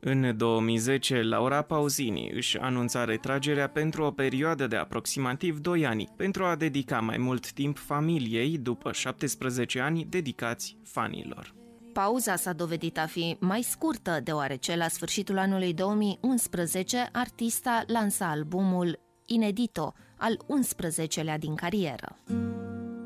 În 2010, Laura Pausini își anunța retragerea pentru o perioadă de aproximativ 2 ani, pentru a dedica mai mult timp familiei după 17 ani dedicați fanilor. Pauza s-a dovedit a fi mai scurtă, deoarece la sfârșitul anului 2011 artista lansa albumul Inedito, al 11-lea din carieră.